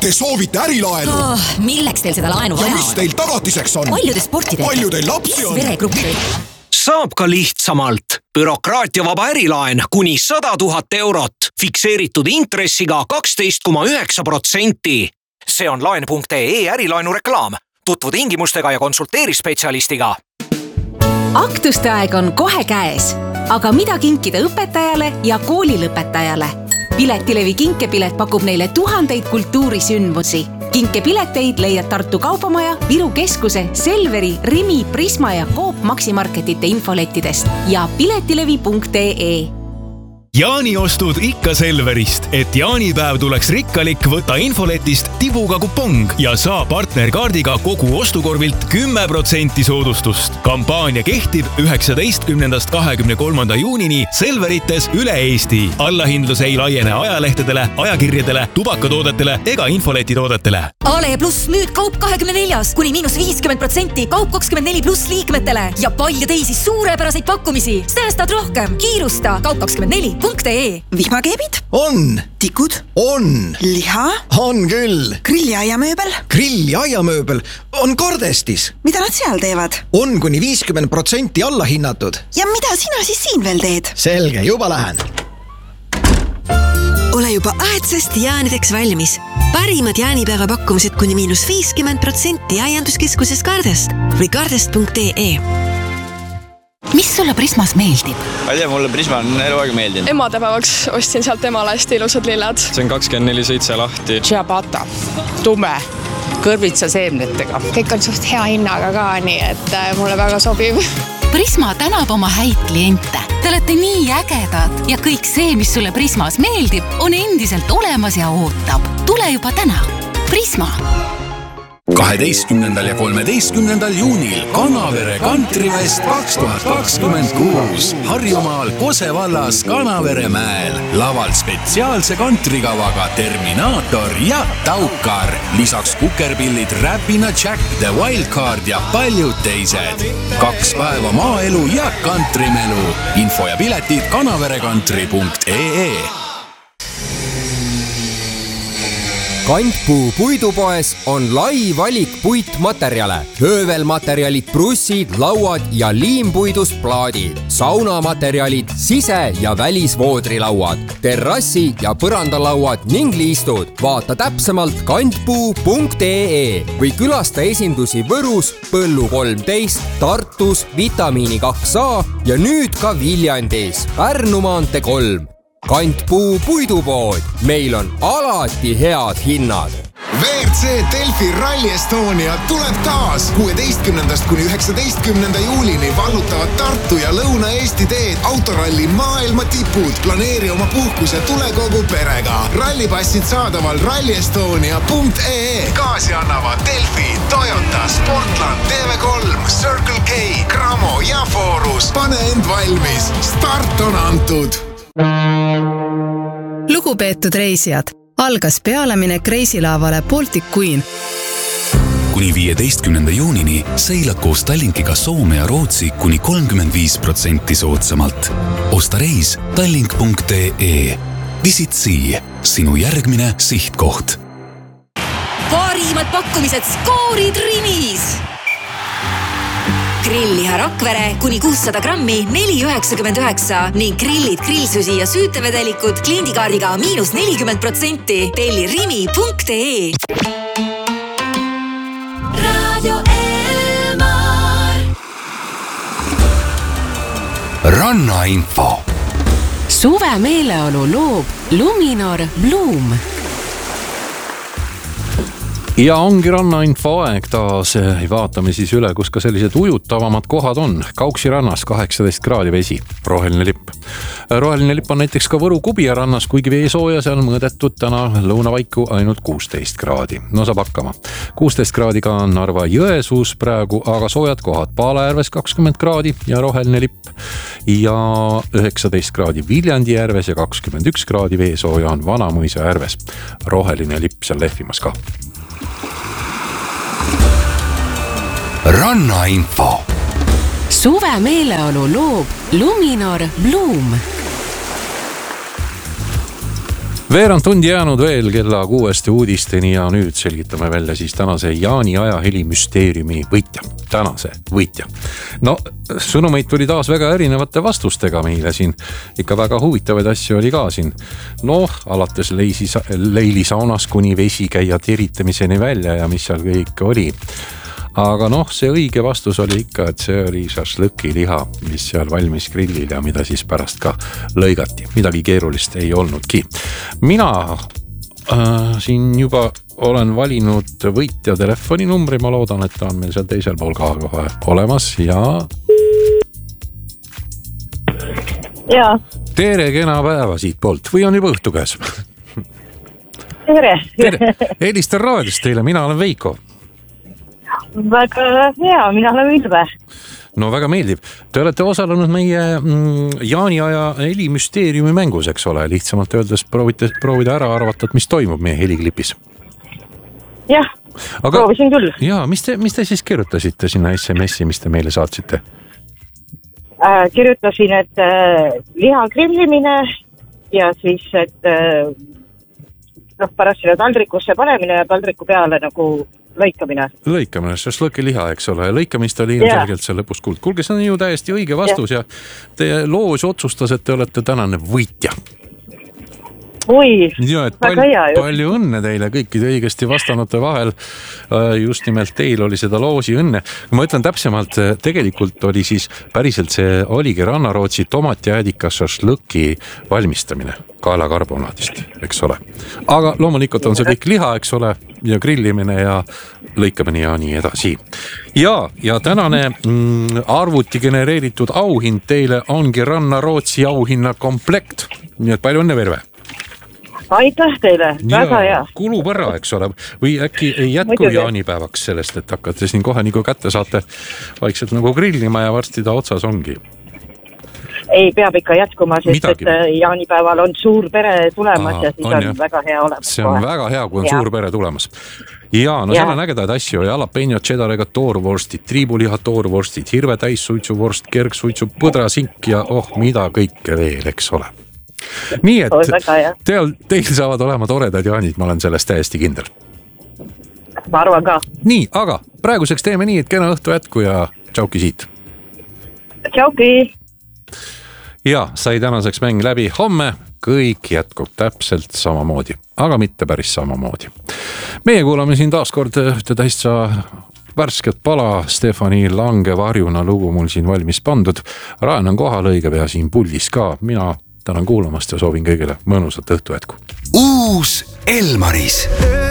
Te soovite ärilaenu? Milleks teil seda laenu vaja on? Ja mis teil tagatiseks on? Palju te sporti teete? Palju teil lapsi on? Veregruppi? Saab ka lihtsamalt. Bürokraatiavaba ärilaen kuni 100 000 eurot. Fikseeritud intressiga 12,9%. See on laen.ee ärilaenu reklaam. Tutvu tingimustega ja konsulteeri spetsialistiga. Aktuste aeg on kohe käes. Aga mida kinkida õpetajale ja koolilõpetajale? Piletilevi kinkepilet pakub neile tuhandeid kultuurisündmusi. Kinkepileteid leiad Tartu Kaupamaja, Viru Keskuse, Selveri, Rimi, Prisma ja Coop Maximarketite infolettidest ja piletilevi.ee. Jaaniostud ikka Selverist, et jaanipäev tuleks rikkalik, võta infoletist tibuga kupong ja saa partnerkaardiga kogu ostukorvilt 10% soodustust. Kampaania kehtib 19.–23. juunini Selverites üle Eesti. Allahindlus ei laiene ajalehtedele, ajakirjadele, tubakatoodetele ega infoletitoodetele. Ale pluss nüüd Kaup 24 kuni -50%, Kaup 24 pluss liikmetele ja palju teisi suurepäraseid pakkumisi. Säästad rohkem, kiirusta Kaup24.ee. Vihmakeebid? On. Tikud? On. Liha? On küll. Grilliaiamööbel? Grilliaiamööbel on Kordestis. Mida nad seal teevad? On kuni 50% alla hinnatud. Ja mida sina siis siin veel teed? Selge, juba lähen. Ole juba aedsasti jaanideks valmis. Parimad jaanipäeva pakkumised kuni -50% aianduskeskuses Kardest või kardest.ee. Mis sulle Prismas meeldib? Ma ei tea, mulle Prisma on eluaeg meeldinud. Emadepäevaks ostsin sealt emale hästi ilusad lilled. See on 24/7 lahti. Ciabatta, tume, kõrvitsa seemnetega. Kõik on suht hea hinnaga ka, nii et mulle väga sobib. Prisma tänab oma häid kliente. Te olete nii ägedad ja kõik see, mis sulle Prismas meeldib, on endiselt olemas ja ootab. Tule juba täna. Prisma. 12. ja 13. juunil Kanavere Kantrivest 2026 Harjumaal Kose vallas Kanaveremäel. Laval spetsiaalse kantrikavaga Terminaator ja Taukar. Lisaks kukerpillid Räpina Jack, The Wildcard ja paljud teised. 2 päeva maaelu ja kantrimelu. Info ja piletid kanaverekantri.ee. Kantpuu puidupoes on lai valik puitmaterjale. Höövelmaterjalid, brussid, lauad ja liimpuidust plaadid. Saunamaterjalid, sise- ja välisvoodrilauad, terrassi- ja põrandalauad ning liistud. Vaata täpsemalt kantpuu.ee või külasta esindusi Võrus, Põllu 13, Tartus, Vitamiini 2A ja nüüd ka Viljandis, Pärnu maantee 3. Kantpuu puidupood. Meil on alati head hinnad. WRC Delfi Rally Estonia tuleb taas 16. kuni 19. juulini vallutavad Tartu ja Lõuna-Eesti teed autoralli maailma tipud. Planeeri oma puhkus ja tule kogu perega. Rallipassid saadaval rallyestonia.ee. Kaasi annavad Delfi, Toyota, Sportland, TV3, Circle K, Cramo ja Forus. Pane end valmis. Start on antud. Lugupeetud reisijad, algas pealeminek reisilaavale Baltic Queen. Kuni 15. juunini seilad koos Tallinkiga Soome ja Rootsi kuni 35% soodsamalt. Osta reis tallink.ee. Visit Sea, sinu järgmine sihtkoht. Parimad pakkumised skoorid Rimis! Grilliha Rakvere kuni 600 grammi 4,99 ning grillid, grillsusi ja süütevedelikud kliendikaardiga -40%. Telli rimi.ee. Radio Elmar. Rannainfo. Suve meeleolu loob Luminor Bloom. Ja ongi rannainfo aeg taas. Vaatame siis üle, kus ka sellised ujutavamad kohad on. Kauksi rannas 18 kraadi vesi, roheline lipp. Roheline lipp on näiteks ka Võru Kubia rannas, kuigi veesooja seal mõõdetud täna lõunavaiku ainult 16 kraadi. No saab hakkama. 16 kraadi ka Narva Jõesuus praegu, aga soojad kohad Paalajärves 20 kraadi ja roheline lipp. Ja 19 kraadi Viljandi järves ja 21 kraadi veesooja on Vanamõisa järves. Roheline lipp seal lehvimas ka. Rannainfo. Suve meeleolu loob Luminor Bloom. Veerand tundi jäänud veel kella 6 uudisteni ja nüüd selgitame välja siis tänase Jaani ajaheli müsteeriumi võitja. Tänase võitja. No, sõnumeid tuli taas väga erinevate vastustega meile siin. Ikka väga huvitavaid asju oli ka siin. Noh, alates Leili saunas kuni vesikäia teritamiseni välja ja mis seal kõik oli. Aga noh, see õige vastus oli ikka, et see oli šašlõki liha, mis seal valmis grillil ja mida siis pärast ka lõigati. Midagi keerulist ei olnudki. Mina siin juba olen valinud võitja telefoninumbri. Ma loodan, et ta on meil seal teisel pool ka kohe olemas ja... Jaa. Tere, kena päeva siit poolt või on juba õhtu käes? Tere. Helistan raadiost teile, mina olen Veiko. Väga hea, mina olen Ülve. No väga meeldib. Te olete osalenud meie Jaani aja helimüsteeriumi mängus, eks ole. Lihtsamalt öeldes proovida ära arvata, et mis toimub meie heliklipis. Jah, proovisin küll. Jaa, mis te siis kirjutasite sinna SMS-i, mis te meile saatsite? Kirjutasin, et liha grillimine ja siis, et pärast selle taldrikusse panemine ja taldriku peale nagu lõikamine, šašlõki liha, eks ole. Lõikamist oli ilmselgelt seal lõpus kuld. Kuulge, see on ju täiesti õige vastus ja teie loos otsustas, et te olete tänane võitja. Oi, ja, väga hea. Palju õnne teile kõikide õigesti vastanute vahel. Just nimelt teil oli seda loosi õnne. Ma ütlen täpsemalt, tegelikult oli siis päriselt see oligi Rannarootsi tomatijäädika šašlõki valmistamine kaelakarbonaadist, eks ole. Aga loomulikult on see kõik liha, eks ole, ja grillimine ja lõikamine ja nii edasi. Ja tänane arvuti genereeritud auhind teile ongi Rannarootsi auhinna komplekt. Nii et palju õnne, Verve! Aitäh teile, väga hea. Kulub ära, eks ole. Või äkki ei jätku jaanipäevaks sellest, et hakkate siin kohe nagu kätte saate vaikselt nagu grillima ja varsti ta otsas ongi. Ei, peab ikka jätkuma, sest et jaanipäeval on suur pere tulemas ja siis on väga hea olemas. See on väga hea, kui on suur pere tulemas. Ja, no seal on ägedaid asju. Jalapeno, cheddarega toorvorstid, triibuliha toorvorstid, hirve täissuitsuvorst, kergsuitsu, põdrasink ja mida kõike veel, eks ole. Nii et teil saavad olema toredad jaanid, ma olen sellest täiesti kindel. Ma arvan ka. Nii, aga praeguseks teeme nii, et kena õhtu jätku ja tšauki siit. Tšauki. Ja, sai tänaseks mäng läbi. Homme kõik jätkub täpselt samamoodi, aga mitte päris samamoodi. Meie kuulame siin taaskord ühte täitsa värsket pala. Stefani Lange Varjuna lugu mul siin valmis pandud. Raen on kohal õige pea siin puldis ka. Mina tänan kuulamast ja soovin kõigile mõnusat õhtu jätku. Uus Elmaris.